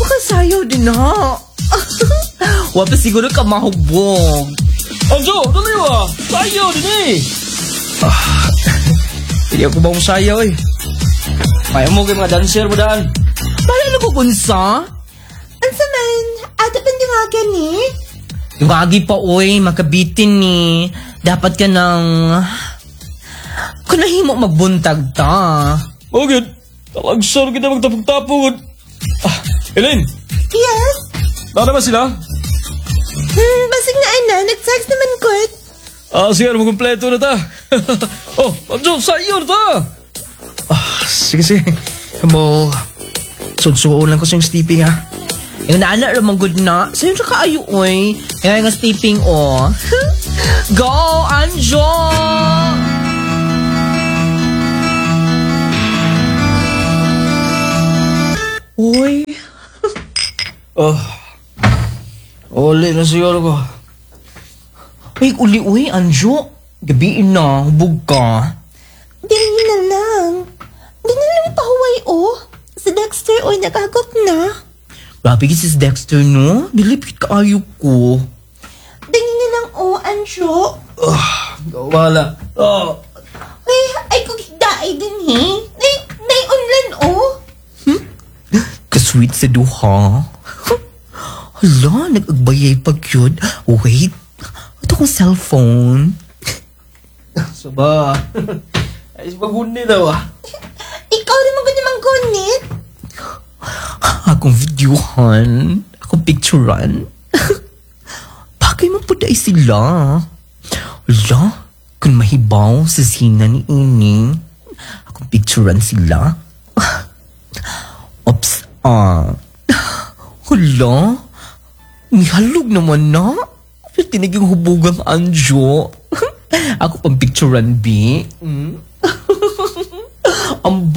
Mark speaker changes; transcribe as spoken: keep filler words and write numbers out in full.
Speaker 1: makasayaw din ha. Wapa siguro ka mahubog.
Speaker 2: Anjo, dali ba? Sayaw din eh.
Speaker 1: Ah, hindi ako ba sayaw eh.
Speaker 2: Kaya mo kayo mga dancer mo daan.
Speaker 1: Para na ko kunsa?
Speaker 3: Ansa man, ato pandiwagan ni?
Speaker 1: Yung agi pa oy, makabitin ni. Dapat ka nang... Kung nahimo magbuntag ta.
Speaker 2: O good. Talagsar kita magtapog-tapog. Ah, Elaine,
Speaker 3: Yes?
Speaker 2: nara ba sila?
Speaker 3: Hmm, basig na ana, nag-text naman ko.
Speaker 2: Ah, sige, magumpleto na ta. Oh, Anjo, sayaw na ta.
Speaker 1: Ah, sige sige. Mo, sudsuon lang ko sa yung steeping ha. Yung naana ramang good na. Sa'yo sa kaayo oy. Kaya yung steeping o. Go, Anjo! Uy.
Speaker 2: Oh, uli na siguro ko.
Speaker 1: Uy, uli, uy, Anjo. Gabiin na, hubog ka.
Speaker 3: Dili na lang. Dili na lang pahuway oh. Si Dexter oy nagagop na.
Speaker 1: Grabe si Dexter, no? Dilipit ka ayo ko.
Speaker 3: Dili na lang oh, Anjo.
Speaker 2: Ah, wala. Oh,
Speaker 3: Ay, ay kung higdaay din he. Nay, nay unlan oh.
Speaker 1: Kasweet sa duha. Hala, nag-agbayay pag yun. Wait, ito kong cellphone.
Speaker 2: saba. Ay, magunit daw ah.
Speaker 3: Ikaw rin mo naman gunit.
Speaker 1: Akong videohan. Akong picturean. Bagay mo po dahil sila. Hala, kung mahibaw sa sina ni Ining, akong picturean sila. Oops, ah. Hala, mihalog naman na. Tiniging hubugang Anjo. Ako pang picturean, B. Mm? Ang